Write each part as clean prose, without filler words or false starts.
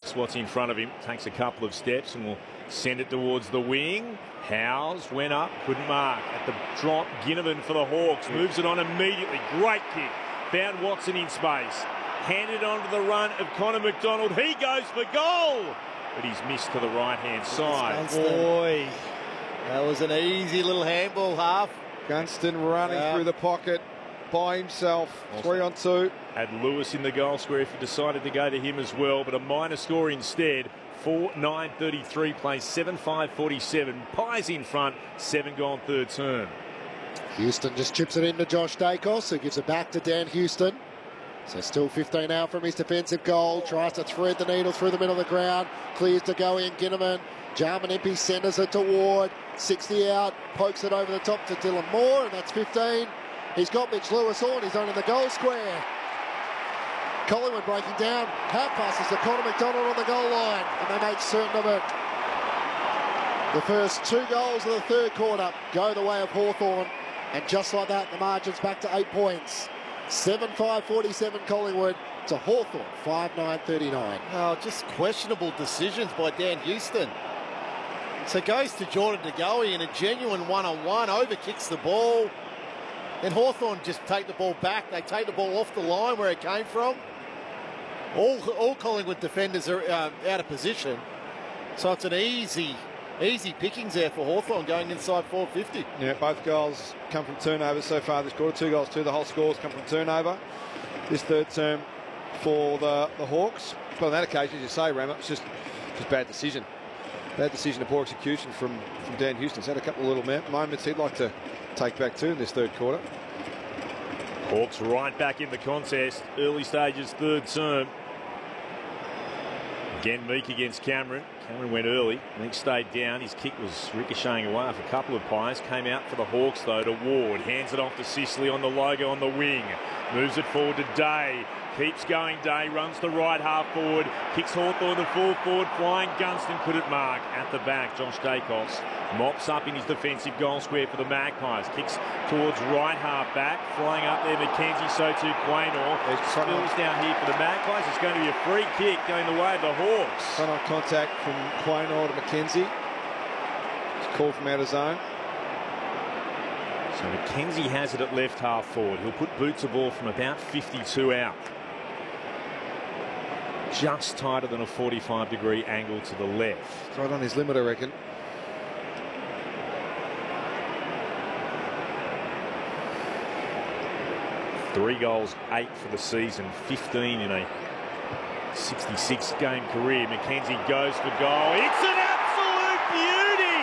Looks what's in front of him, takes a couple of steps and will send it towards the wing. Howes went up, couldn't mark. At the drop, Ginnivan for the Hawks, moves it on immediately. Great kick, found Watson in space. Handed on to the run of Connor McDonald. He goes for goal, but he's missed to the right-hand side. Boy, that was an easy little handball half. Gunston running through the pocket by himself. 3 on 2. Had Lewis in the goal square if he decided to go to him as well, but a minor score instead. 4-9-33 plays 7-5-47. Pies in front, 7 gone third term. Houston just chips it into Josh Dacos, who gives it back to Dan Houston. So still 15 out from his defensive goal. Tries to thread the needle through the middle of the ground. Clears to go in. Ginnivan. Jarman Impey centres it to Ward. 60 out. Pokes it over the top to Dylan Moore, and that's 15. He's got Mitch Lewis on. He's on in the goal square. Collingwood breaking down. Half passes to Connor McDonald on the goal line, and they make certain of it. The first 2 goals of the third quarter go the way of Hawthorn, and just like that, the margin's back to 8 points. 7-5-47 Collingwood to Hawthorn 5-9-39. Oh, just questionable decisions by Dan Houston. So it goes to Jordan De Goey in a genuine one-on-one, overkicks the ball. Then Hawthorn just take the ball back. They take the ball off the line where it came from. All Collingwood defenders are out of position. So it's an easy pickings there for Hawthorn going inside 450. Yeah, both goals come from turnovers so far this quarter. 2 goals, 2. The whole scores come from turnover. This third term for the Hawks. But on that occasion, as you say, Ram, it's just bad decision. Bad decision and poor execution from Dan Houston. He's had a couple of little moments he'd like to take back too in this third quarter. Hawks right back in the contest. Early stages, third term. Again, Meek against Cameron. Cameron went early. Meek stayed down. His kick was ricocheting away off a couple of Pies. Came out for the Hawks, though, to Ward. Hands it off to Sicily on the logo on the wing. Moves it forward to Day. Keeps going Day. Runs the right half forward. Kicks Hawthorn the full forward. Flying Gunston couldn't mark. At the back, Josh Dacos mops up in his defensive goal square for the Magpies. Kicks towards right half back. Flying up there, Mackenzie, so too Quaynor. Spills down here for the Magpies. It's going to be a free kick going the way of the Hawks. Front on contact from Quaynor to Mackenzie. It's called from out of zone. So Mackenzie has it at left half forward. He'll put Boots a ball from about 52 out. Just tighter than a 45-degree angle to the left. It's right on his limit, I reckon. Three goals, 8 for the season, 15 in a 66-game career. Mackenzie goes for goal. It's an absolute beauty!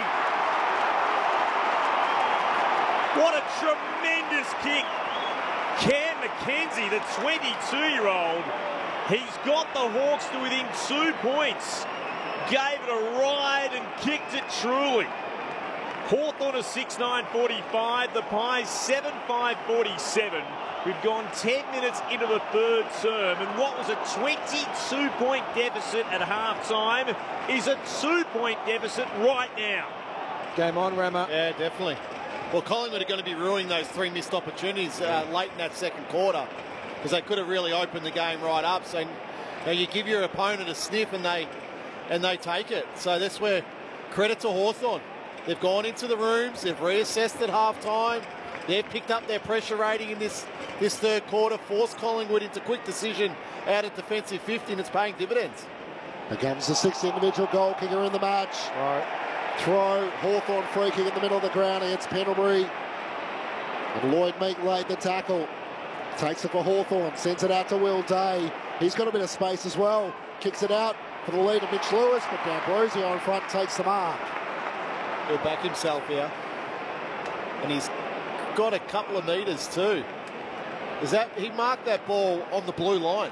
What a tremendous kick. Cam Mackenzie, the 22-year-old, he's got the Hawks to within 2 points. Gave it a ride and kicked it truly. Hawthorn a 6-9-45, the Pies 7-5-47. We've gone 10 minutes into the third term, and what was a 22-point deficit at half-time is a 2-point deficit right now. Game on, Rammer. Yeah, definitely. Well, Collingwood are going to be ruining those 3 missed opportunities late in that second quarter, because they could have really opened the game right up. So you give your opponent a sniff and they take it. So that's where credit to Hawthorn. They've gone into the rooms, they've reassessed at half-time, they've picked up their pressure rating in this third quarter, forced Collingwood into quick decision out of defensive 50, and it's paying dividends. Here comes the 6th individual goal kicker in the match. Right. Throw, Hawthorn free kick in the middle of the ground against Pendlebury. And Lloyd Meek laid the tackle. Takes it for Hawthorn, sends it out to Will Day. He's got a bit of space as well. Kicks it out for the lead of Mitch Lewis, but D'Ambrosio in front takes the mark. He'll back himself here. And he's got a couple of metres too. He marked that ball on the blue line.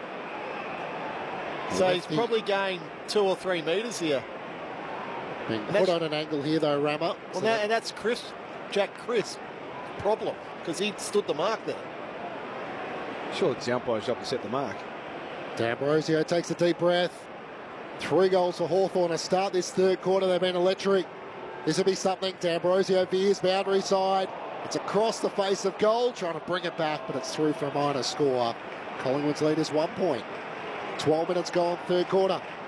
So he's probably gained 2 or 3 metres here. Being put on an angle here though, Rammer. Well, and that's Jack Crisp problem, because he stood the mark there. Sure, it's the umpire's job to set the mark. D'Ambrosio takes a deep breath. 3 goals for Hawthorn to start this third quarter. They've been electric. This will be something. D'Ambrosio veers boundary side. It's across the face of goal, trying to bring it back, but it's through for a minor score. Collingwood's lead is 1 point. 12 minutes gone, third quarter.